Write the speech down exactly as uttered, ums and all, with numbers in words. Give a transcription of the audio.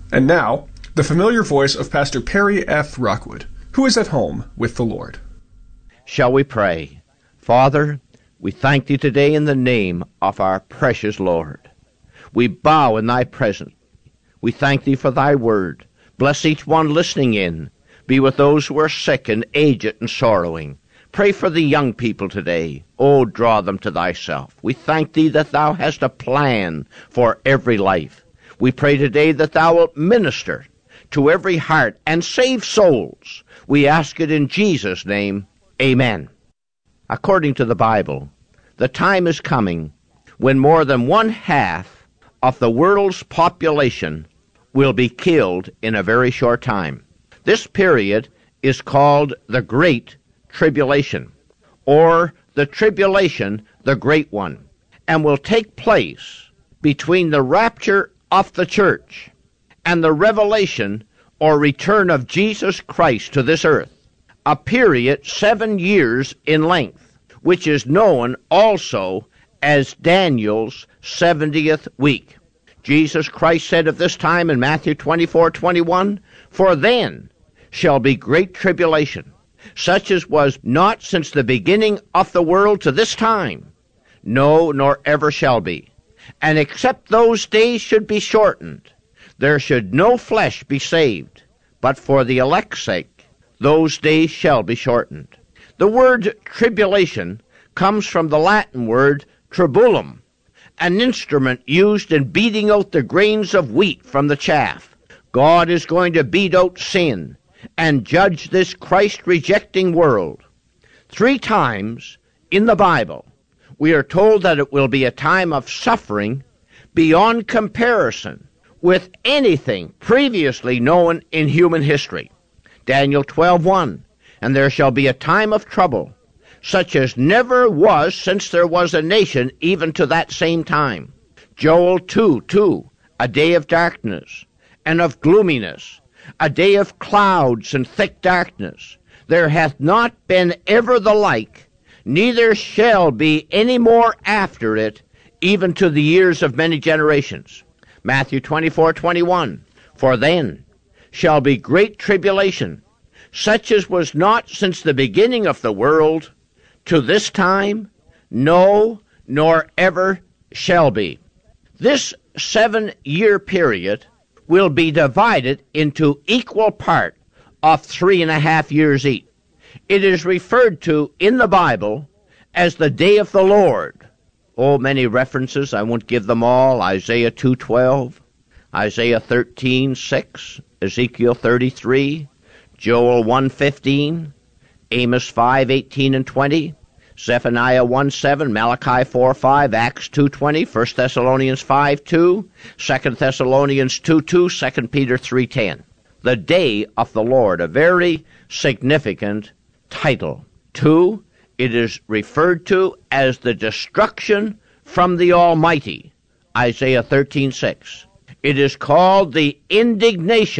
And now, the familiar voice of Pastor Perry F. Rockwood, who is at home with the Lord. Shall we pray? Father, we thank thee today in the name of our precious Lord. We bow in thy presence. We thank thee for thy word. Bless each one listening in. Be with those who are sick and aged and sorrowing. Pray for the young people today. Oh, draw them to thyself. We thank thee that thou hast a plan for every life. We pray today that thou wilt minister to every heart and save souls. We ask it in Jesus' name. Amen. According to the Bible, the time is coming when more than one half of the world's population will be killed in a very short time. This period is called the Great Tribulation, or the Tribulation, the Great One, and will take place between the rapture of the church and the revelation or return of Jesus Christ to this earth, a period seven years in length, which is known also as Daniel's seventieth week. Jesus Christ said of this time in Matthew twenty-four twenty-one, "For then shall be great tribulation, such as was not since the beginning of the world to this time, no, nor ever shall be. And except those days should be shortened, there should no flesh be saved, but for the elect's sake, those days shall be shortened." The word tribulation comes from the Latin word tribulum, an instrument used in beating out the grains of wheat from the chaff. God is going to beat out sin and judge this Christ-rejecting world. Three times in the Bible, we are told that it will be a time of suffering beyond comparison with anything previously known in human history. Daniel twelve one, "And there shall be a time of trouble, such as never was since there was a nation even to that same time." Joel two two, "A day of darkness and of gloominess, a day of clouds and thick darkness. There hath not been ever the like, neither shall be any more after it, even to the years of many generations." Matthew twenty-four twenty-one, "For then shall be great tribulation, such as was not since the beginning of the world to this time, no, nor ever shall be." This seven-year period will be divided into equal part of three and a half years each. It is referred to in the Bible as the day of the Lord. Oh, many references. I won't give them all. Isaiah two twelve, Isaiah thirteen six, Ezekiel thirty-three, Joel one fifteen, Amos five eighteen and twenty, Zephaniah one seven, Malachi four five, Acts two twenty, First Thessalonians five two, Second Thessalonians two two, Second Peter three ten. The day of the Lord, a very significant title. Two, it is referred to as the destruction from the Almighty, Isaiah thirteen six. It is called the indignation